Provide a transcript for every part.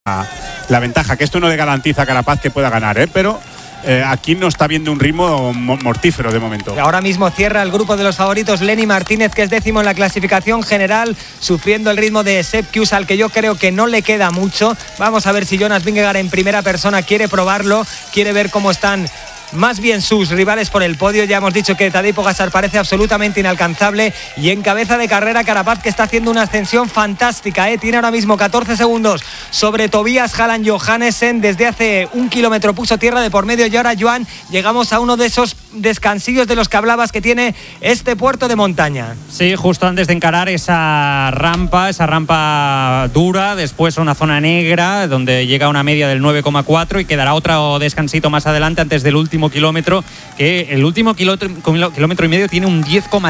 la ventaja, que esto no le garantiza a Carapaz que pueda ganar, pero aquí no está viendo un ritmo mortífero de momento. Ahora mismo cierra el grupo de los favoritos Lenny Martínez, que es 10º en la clasificación general, sufriendo el ritmo de Sepp Kuss, al que yo creo que no le queda mucho. Vamos a ver si Jonas Vingegaard en primera persona quiere probarlo, quiere ver cómo están más bien sus rivales por el podio. Ya hemos dicho que Tadej Pogačar parece absolutamente inalcanzable, y en cabeza de carrera Carapaz, que está haciendo una ascensión fantástica, tiene ahora mismo 14 segundos sobre Tobias Halland Johannessen. Desde hace 1 kilómetro puso tierra de por medio, y ahora, Joan, llegamos a uno de esos descansillos de los que hablabas que tiene este puerto de montaña. Sí, justo antes de encarar esa rampa dura, después una zona negra donde llega a una media del 9,4 y quedará otro descansito más adelante antes del último kilómetro, que el último kilómetro y medio tiene un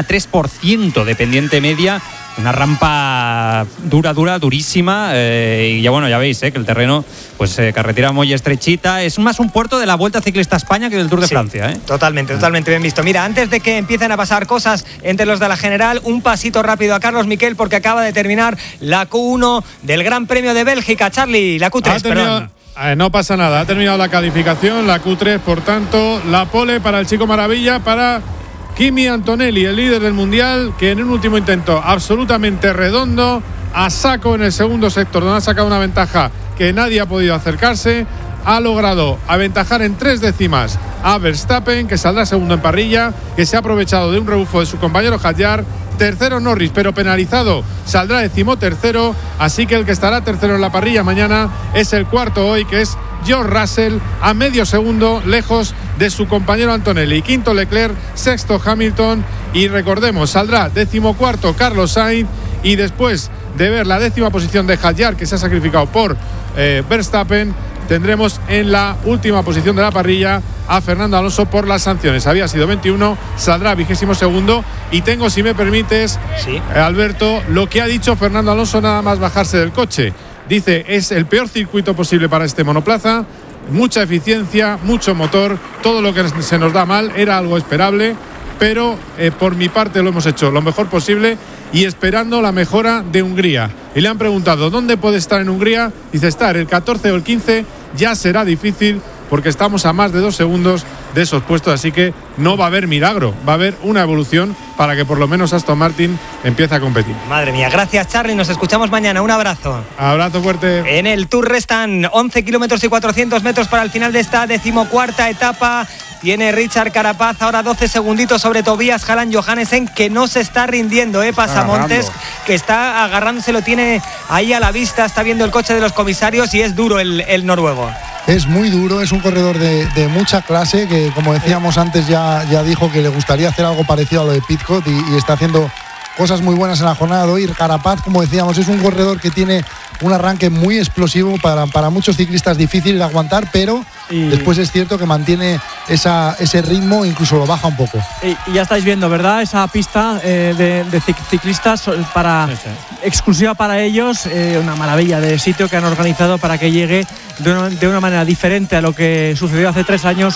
10,3% de pendiente media, una rampa durísima, y ya veis que el terreno, pues carretera muy estrechita, es más un puerto de la Vuelta Ciclista a España que del Tour de Francia. Totalmente bien visto. Mira, antes de que empiecen a pasar cosas entre los de la general, un pasito rápido a Carlos Miquel, porque acaba de terminar la Q1 del Gran Premio de Bélgica. Charlie, la Q3, perdón. No pasa nada, ha terminado la calificación, la Q3, por tanto, la pole para el Chico Maravilla, para Kimi Antonelli, el líder del Mundial, que en un último intento absolutamente redondo, a saco en el segundo sector, donde ha sacado una ventaja que nadie ha podido acercarse, ha logrado aventajar en 3 décimas a Verstappen, que saldrá segundo en parrilla, que se ha aprovechado de un rebufo de su compañero Hadjar. Tercero Norris, pero penalizado, saldrá 13º, así que el que estará tercero en la parrilla mañana es el cuarto hoy, que es George Russell, a medio segundo lejos de su compañero Antonelli. Quinto Leclerc, sexto Hamilton, y recordemos, saldrá 14º Carlos Sainz, y después de ver la 10ª posición de Hadjar, que se ha sacrificado por Verstappen, tendremos en la última posición de la parrilla a Fernando Alonso por las sanciones. Había sido 21, saldrá 22º. Y tengo, si me permites, Alberto, lo que ha dicho Fernando Alonso nada más bajarse del coche. Dice, es el peor circuito posible para este monoplaza, mucha eficiencia, mucho motor, todo lo que se nos da mal era algo esperable, pero por mi parte lo hemos hecho lo mejor posible y esperando la mejora de Hungría. Y le han preguntado, ¿dónde puede estar en Hungría? Dice, estar el 14 o el 15 ya será difícil, porque estamos a más de 2 segundos de esos puestos, así que no va a haber milagro, va a haber una evolución para que por lo menos Aston Martin empiece a competir. Madre mía, gracias Charlie, nos escuchamos mañana, un abrazo. Abrazo fuerte. En el Tour restan 11 kilómetros y 400 metros para el final de esta 14ª etapa. Tiene Richard Carapaz ahora 12 segunditos sobre Tobias Halland Johannessen, que no se está rindiendo, Pasamontes, que está agarrándose, lo tiene ahí a la vista, está viendo el coche de los comisarios, y es duro el noruego. Es muy duro, es un corredor de mucha clase, que como decíamos antes ya dijo que le gustaría hacer algo parecido a lo de Pidcock, y está haciendo cosas muy buenas en la jornada de hoy. Carapaz, como decíamos, es un corredor que tiene un arranque muy explosivo, para muchos ciclistas difícil de aguantar, pero después es cierto que mantiene ese ritmo, incluso lo baja un poco. Y ya estáis viendo, ¿verdad? Esa pista de ciclistas exclusiva para ellos, una maravilla de sitio que han organizado para que llegue de una manera diferente a lo que sucedió hace 3 años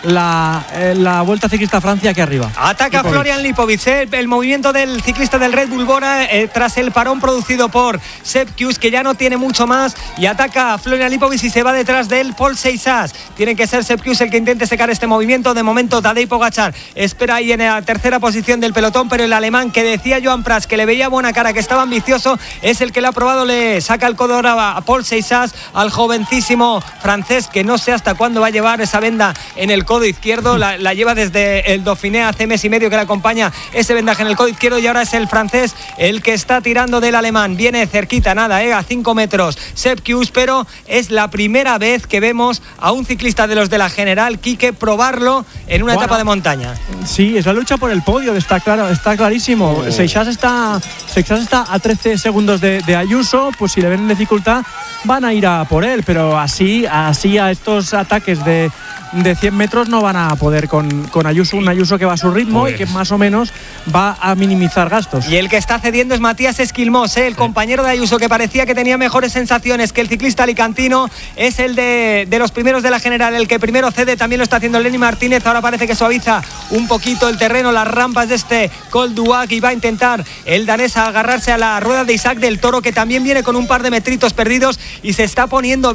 la Vuelta Ciclista a Francia aquí arriba. Ataca Florian Lipovic, el movimiento del ciclista del Red Bull Bora, tras el parón producido por Sepp Kuss, que ya no tiene mucho más, y ataca a Florian Lipovic y se va detrás de él Paul Seixas. Tiene que ser Sepp Kuss el que intente secar este movimiento. De momento Tadej Pogačar espera ahí en la tercera posición del pelotón, pero el alemán, que decía Joan Prats que le veía buena cara, que estaba ambicioso, es el que lo ha probado. Le saca el codo a Paul Seixas, al jovencísimo francés, que no sé hasta cuándo va a llevar esa venda en el codo izquierdo. La lleva desde el Dauphiné, hace mes y medio que le acompaña ese vendaje en el codo izquierdo, y ahora es el francés el que está tirando del alemán. Viene cerquita, nada, a 5 metros Sepp Kuss, pero es la primera vez que vemos a un ciclista de los de la general, Quique, probarlo en una etapa de montaña. Sí, es la lucha por el podio, está clarísimo. Seixas está a 13 segundos de Ayuso, pues si le ven en dificultad van a ir a por él, pero pero así a estos ataques de 100 metros no van a poder con Ayuso, un Ayuso que va a su ritmo y que más o menos va a minimizar gastos. Y el que está cediendo es Matías Esquilmós, el compañero de Ayuso, que parecía que tenía mejores sensaciones que el ciclista alicantino, es el de los primeros de la general, el que primero cede. También lo está haciendo Lenny Martínez. Ahora parece que suaviza un poquito el terreno, las rampas de este Col d'Huac, y va a intentar el danés agarrarse a la rueda de Isaac del Toro, que también viene con un par de metritos perdidos y se está poniendo